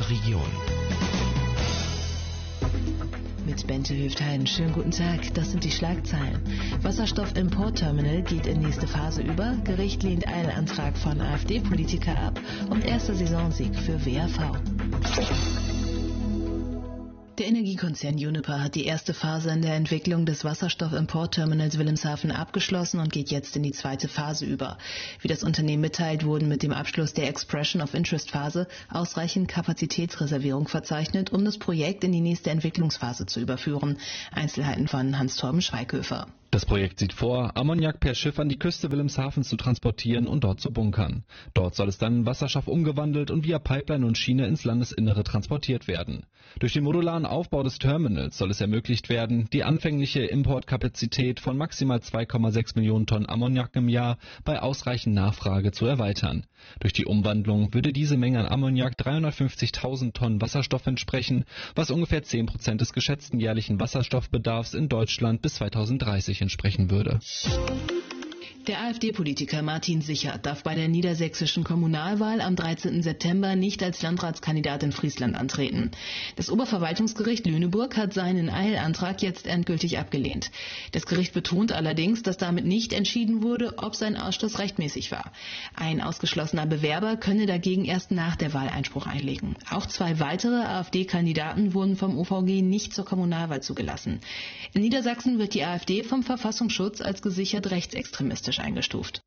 unserer Region. Mit Bente Höft-Hein. Schönen guten Tag. Das sind die Schlagzeilen. Wasserstoff-Import-Terminal geht in nächste Phase über. Gericht lehnt Eilantrag von AfD-Politiker ab. Und erster Saisonsieg für WAV. Der Energiekonzern Uniper hat die erste Phase in der Entwicklung des Wasserstoff-Import-Terminals Wilhelmshaven abgeschlossen und geht jetzt in die zweite Phase über. Wie das Unternehmen mitteilt, wurden mit dem Abschluss der Expression of Interest-Phase ausreichend Kapazitätsreservierung verzeichnet, um das Projekt in die nächste Entwicklungsphase zu überführen. Einzelheiten von Hans-Torben Schweighöfer. Das Projekt sieht vor, Ammoniak per Schiff an die Küste Wilhelmshavens zu transportieren und dort zu bunkern. Dort soll es dann in Wasserstoff umgewandelt und via Pipeline und Schiene ins Landesinnere transportiert werden. Durch den modularen Aufbau des Terminals soll es ermöglicht werden, die anfängliche Importkapazität von maximal 2,6 Millionen Tonnen Ammoniak im Jahr bei ausreichend Nachfrage zu erweitern. Durch die Umwandlung würde diese Menge an Ammoniak 350.000 Tonnen Wasserstoff entsprechen, was ungefähr 10% des geschätzten jährlichen Wasserstoffbedarfs in Deutschland bis 2030 entsprechen würde. Der AfD-Politiker Martin Sichert darf bei der niedersächsischen Kommunalwahl am 13. September nicht als Landratskandidat in Friesland antreten. Das Oberverwaltungsgericht Lüneburg hat seinen Eilantrag jetzt endgültig abgelehnt. Das Gericht betont allerdings, dass damit nicht entschieden wurde, ob sein Ausschluss rechtmäßig war. Ein ausgeschlossener Bewerber könne dagegen erst nach der Wahl Einspruch einlegen. Auch 2 weitere AfD-Kandidaten wurden vom OVG nicht zur Kommunalwahl zugelassen. In Niedersachsen wird die AfD vom Verfassungsschutz als gesichert rechtsextremistisch eingestuft.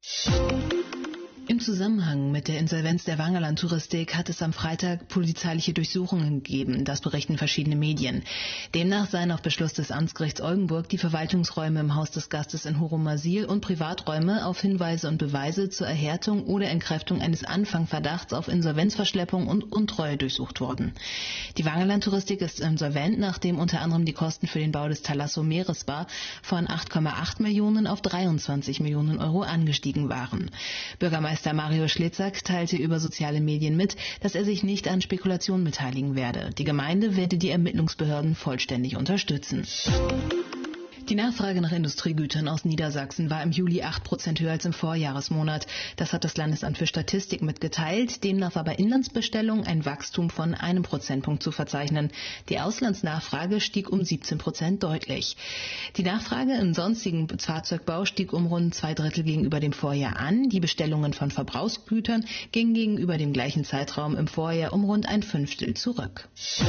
Im Zusammenhang mit der Insolvenz der Wangerland-Touristik hat es am Freitag polizeiliche Durchsuchungen gegeben, das berichten verschiedene Medien. Demnach seien auf Beschluss des Amtsgerichts Oldenburg die Verwaltungsräume im Haus des Gastes in Horumasil und Privaträume auf Hinweise und Beweise zur Erhärtung oder Entkräftung eines Anfangverdachts auf Insolvenzverschleppung und Untreue durchsucht worden. Die Wangerland-Touristik ist insolvent, nachdem unter anderem die Kosten für den Bau des Thalasso Meeresbar von 8,8 Millionen auf 23 Millionen Euro angestiegen waren. Bürgermeister Mario Schlitzak teilte über soziale Medien mit, dass er sich nicht an Spekulationen beteiligen werde. Die Gemeinde werde die Ermittlungsbehörden vollständig unterstützen. Die Nachfrage nach Industriegütern aus Niedersachsen war im Juli 8% höher als im Vorjahresmonat. Das hat das Landesamt für Statistik mitgeteilt. Demnach war bei Inlandsbestellungen ein Wachstum von 1 Prozentpunkt zu verzeichnen. Die Auslandsnachfrage stieg um 17% deutlich. Die Nachfrage im sonstigen Fahrzeugbau stieg um rund 2/3 gegenüber dem Vorjahr an. Die Bestellungen von Verbrauchsgütern gingen gegenüber dem gleichen Zeitraum im Vorjahr um rund 1/5 zurück.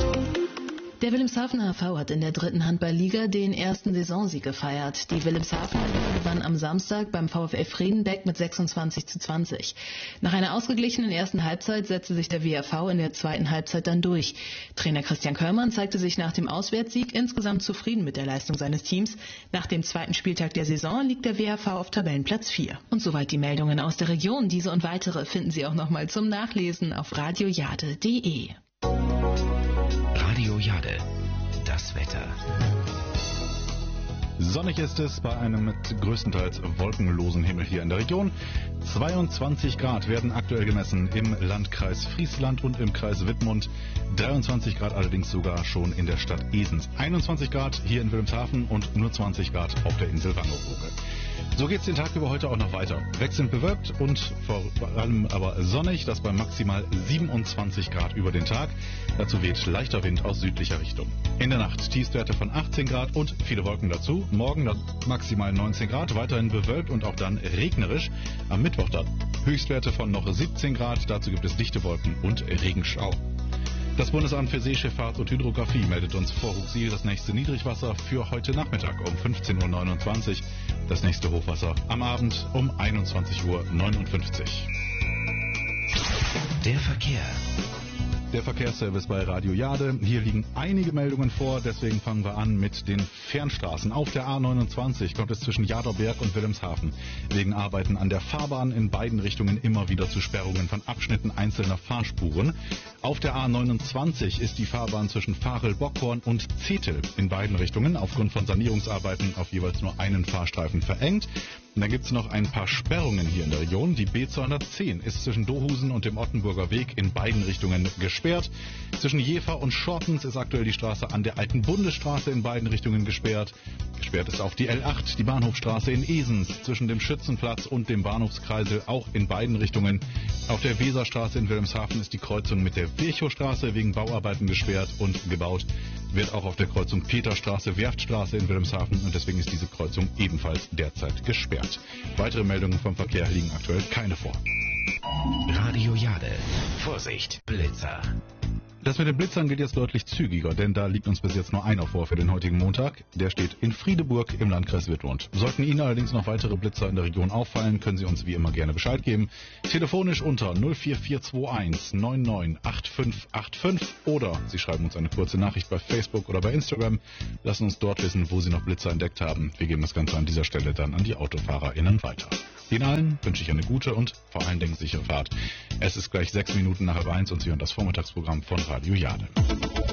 Der Wilhelmshaven HV hat in der 3. Handballliga den ersten Saisonsieg gefeiert. Die Wilhelmshavener gewann am Samstag beim VfL Fredenbeck mit 26:20. Nach einer ausgeglichenen ersten Halbzeit setzte sich der WAV in der zweiten Halbzeit dann durch. Trainer Christian Körmann zeigte sich nach dem Auswärtssieg insgesamt zufrieden mit der Leistung seines Teams. Nach dem 2. Spieltag der Saison liegt der WAV auf Tabellenplatz 4. Und soweit die Meldungen aus der Region. Diese und weitere finden Sie auch nochmal zum Nachlesen auf radiojade.de. Radio Jade, das Wetter. Sonnig ist es bei einem größtenteils wolkenlosen Himmel hier in der Region. 22 Grad werden aktuell gemessen im Landkreis Friesland und im Kreis Wittmund. 23 Grad allerdings sogar schon in der Stadt Esens. 21 Grad hier in Wilhelmshaven und nur 20 Grad auf der Insel Wangerooge. So geht's den Tag über heute auch noch weiter. Wechselnd bewölkt und vor allem aber sonnig, das bei maximal 27 Grad über den Tag. Dazu weht leichter Wind aus südlicher Richtung. In der Nacht Tiefstwerte von 18 Grad und viele Wolken dazu. Morgen dann maximal 19 Grad, weiterhin bewölkt und auch dann regnerisch. Am Mittwoch dann Höchstwerte von noch 17 Grad, dazu gibt es dichte Wolken und Regenschauer. Das Bundesamt für Seeschifffahrt und Hydrographie meldet uns vor Ruxil das nächste Niedrigwasser für heute Nachmittag um 15:29 Uhr. Das nächste Hochwasser am Abend um 21:59 Uhr. Der Verkehr. Der Verkehrsservice bei Radio Jade. Hier liegen einige Meldungen vor, deswegen fangen wir an mit den Fernstraßen. Auf der A29 kommt es zwischen Jadorberg und Wilhelmshaven wegen Arbeiten an der Fahrbahn in beiden Richtungen immer wieder zu Sperrungen von Abschnitten einzelner Fahrspuren. Auf der A29 ist die Fahrbahn zwischen Varel-Bockhorn und Zetel in beiden Richtungen aufgrund von Sanierungsarbeiten auf jeweils nur einen Fahrstreifen verengt. Und dann gibt es noch ein paar Sperrungen hier in der Region. Die B210 ist zwischen Dohusen und dem Ottenburger Weg in beiden Richtungen gesperrt. Zwischen Jever und Schortens ist aktuell die Straße an der Alten Bundesstraße in beiden Richtungen gesperrt. Gesperrt ist auch die L8, die Bahnhofstraße in Esens zwischen dem Schützenplatz und dem Bahnhofskreisel auch in beiden Richtungen. Auf der Weserstraße in Wilhelmshaven ist die Kreuzung mit der Virchowstraße wegen Bauarbeiten gesperrt und gebaut wird auch auf der Kreuzung Peterstraße, Werftstraße in Wilhelmshaven und deswegen ist diese Kreuzung ebenfalls derzeit gesperrt. Weitere Meldungen vom Verkehr liegen aktuell keine vor. Radio Jade. Vorsicht, Blitzer. Das mit den Blitzern geht jetzt deutlich zügiger, denn da liegt uns bis jetzt nur einer vor für den heutigen Montag. Der steht in Friedeburg im Landkreis Wittmund. Sollten Ihnen allerdings noch weitere Blitzer in der Region auffallen, können Sie uns wie immer gerne Bescheid geben. Telefonisch unter 04421 998585 oder Sie schreiben uns eine kurze Nachricht bei Facebook oder bei Instagram. Lassen uns dort wissen, wo Sie noch Blitzer entdeckt haben. Wir geben das Ganze an dieser Stelle dann an die AutofahrerInnen weiter. Ihnen allen wünsche ich eine gute und vor allen Dingen sichere Fahrt. Es ist gleich 6 Minuten nach 1 und Sie hören das Vormittagsprogramm von Radio Jade.